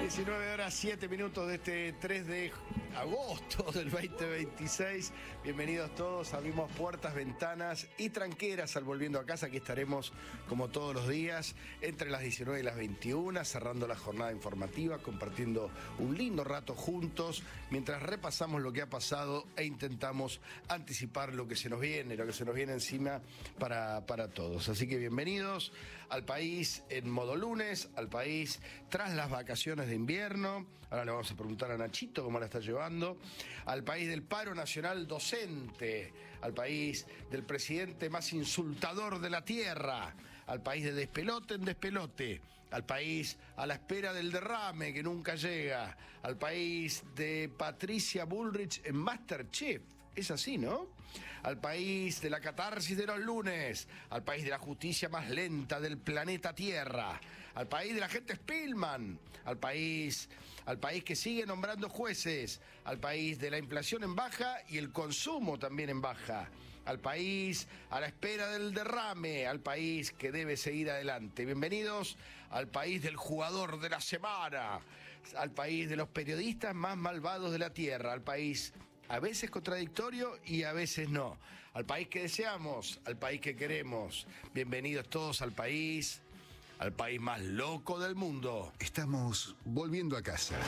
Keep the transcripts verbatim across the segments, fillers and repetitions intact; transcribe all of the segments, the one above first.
diecinueve horas, siete minutos de este tres de agosto del veinte veintiséis. Bienvenidos todos, abrimos puertas, ventanas y tranqueras al Volviendo a Casa. Aquí estaremos como todos los días entre las diecinueve y las veintiuna, cerrando la jornada informativa, compartiendo un lindo rato juntos, mientras repasamos lo que ha pasado e intentamos anticipar lo que se nos viene, lo que se nos viene encima para, para todos. Así que bienvenidos al país en modo lunes, al país tras las vacaciones de invierno. Ahora le vamos a preguntar a Nachito cómo la está llevando. Al país del paro nacional docente, al país del presidente más insultador de la tierra, al país de despelote en despelote, al país a la espera del derrame que nunca llega, al país de Patricia Bullrich en MasterChef. Es así, ¿no? Al país de la catarsis de los lunes, al país de la justicia más lenta del planeta Tierra, al país de la gente Spillman, al país, al país que sigue nombrando jueces, al país de la inflación en baja y el consumo también en baja, al país a la espera del derrame, al país que debe seguir adelante. Bienvenidos al país del jugador de la semana, al país de los periodistas más malvados de la Tierra, al país a veces contradictorio y a veces no. Al país que deseamos, al país que queremos. Bienvenidos todos al país, al país más loco del mundo. Estamos volviendo a casa.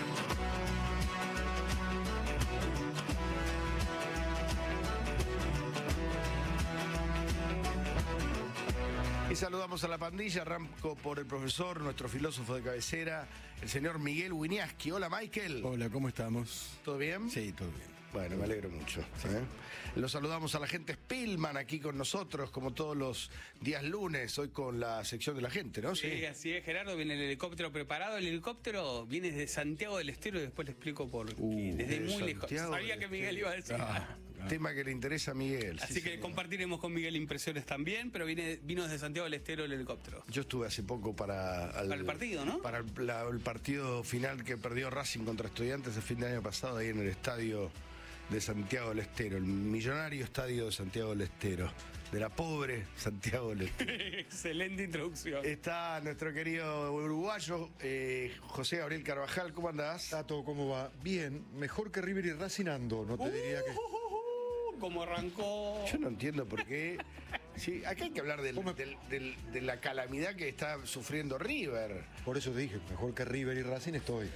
Y saludamos a la pandilla, arranco por el profesor, nuestro filósofo de cabecera, el señor Miguel Wieniawski. Hola, Michael. Hola, ¿cómo estamos? ¿Todo bien? Sí, todo bien. Bueno, me alegro mucho. ¿eh? Los saludamos a la gente Spillman aquí con nosotros, como todos los días lunes, hoy con la sección de la gente, ¿no? Sí, sí, así es, Gerardo, viene el helicóptero preparado. El helicóptero viene de Santiago del Estero y después le explico por qué. Uh, Desde de muy Santiago lejos. Sabía que Miguel iba a decir. Ah, ah. Tema que le interesa a Miguel. Así sí, que señor. compartiremos con Miguel impresiones también, pero viene, vino desde Santiago del Estero el helicóptero. Yo estuve hace poco para... Al, para el partido, ¿no? Para el, la, el partido final que perdió Racing contra Estudiantes el fin de año pasado, ahí en el estadio de Santiago del Estero, el millonario estadio de Santiago del Estero, de la pobre Santiago del Estero. Excelente introducción. Está nuestro querido uruguayo, eh, José Gabriel Carvajal, ¿cómo andás? Tato, ¿cómo va? Bien, mejor que River y Racing ando, no te Uh, diría que... uh, uh, como arrancó. Yo no entiendo por qué. Sí, acá hay que hablar del, me... del, del, de la calamidad que está sufriendo River. Por eso te dije, mejor que River y Racing estoy.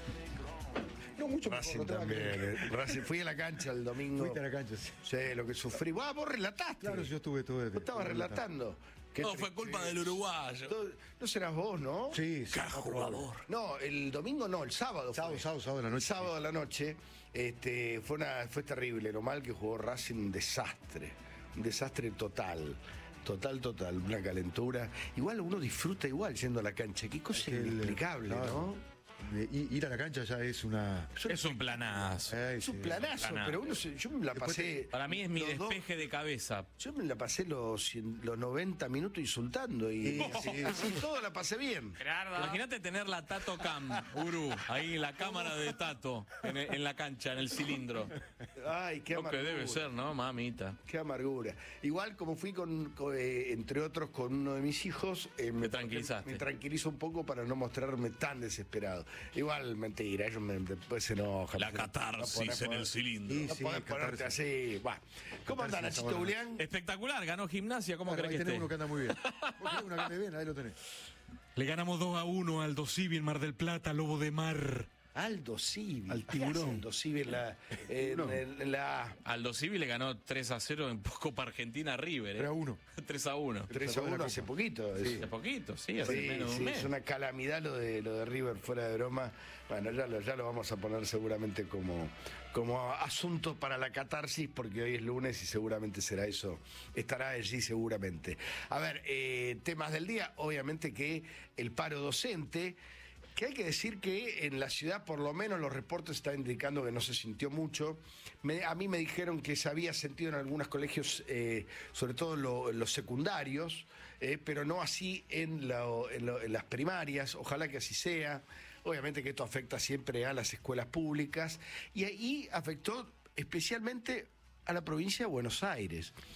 No, mucho Racing mejor, no también. que... eh. Racing, fui a la cancha el domingo. Fuiste a la cancha, sí. Sí, lo que sufrí. Ah, vos relataste. Claro, yo estuve todo. Vos estabas relatando. Qué No, fue triste. culpa del uruguayo. Todo- No serás vos, ¿no? Sí, sí. ¡Qué jugador! No, el domingo no, el sábado. Sábado, fue. sábado, sábado de la noche. Sábado de la noche. Este, fue, una, fue terrible. Lo mal que jugó Racing, un desastre. Un desastre total. Total, total. Una calentura. Igual uno disfruta igual yendo a la cancha. Qué cosa Que el- inexplicable, claro. ¿no? De- i- Ir a la cancha ya es una... Es un planazo. Ay, Es un sí. planazo, planazo. pero uno se- yo me la Después pasé. Para mí es mi los dos- despeje de cabeza. Yo me la pasé los, cien- los noventa minutos insultando y Sí, así, sí. así todo la pasé bien. Gerardo. Imagínate tener la Tato Cam, Uru, ahí la cámara de Tato, en, el- en la cancha, en el cilindro. Ay, qué Lo que amargura. debe ser, ¿no, mamita? Qué amargura. Igual como fui con, con, eh, entre otros con uno de mis hijos, eh, Me tranquilizaste. Me tranquilizo un poco para no mostrarme tan desesperado. Igual, mentira, ellos me, después se enojan. La No catarsis podés- en el cilindro. No Sí, podés sí, ponerte catarsis. así. Bah. ¿Cómo andás, Catarsis Nachito ahora. Julián? Espectacular, ganó Gimnasia, ¿cómo Bueno, crees ahí que tenés uno que esté? anda muy bien. Vos tenés uno que ande bien, ahí lo tenés. Le ganamos dos a uno al Aldo Civi en Mar del Plata, Lobo de Mar. Aldo Civi. Al ¿Qué hace tiburón. Aldo Civi en la, en, No. en la Aldo Civi le ganó tres a cero en Copa Argentina a River. ¿eh? tres a uno. tres a uno. tres a sacó de la uno hace Copa. poquito. es- Hace poquito, sí, hace Sí, menos de sí, un mes. es una calamidad lo de lo de River, fuera de broma. Bueno, ya lo, ya lo vamos a poner seguramente como, como asunto para la catarsis, porque hoy es lunes y seguramente será eso. Estará allí seguramente. A ver, eh, temas del día, obviamente que el paro docente. Que hay que decir que en la ciudad, por lo menos, los reportes están indicando que no se sintió mucho. Me- a mí me dijeron que se había sentido en algunos colegios, eh, sobre todo en, lo- en los secundarios, eh, pero no así en, lo- en lo- en las primarias. Ojalá que así sea. Obviamente que esto afecta siempre a las escuelas públicas. Y ahí afectó especialmente a la provincia de Buenos Aires.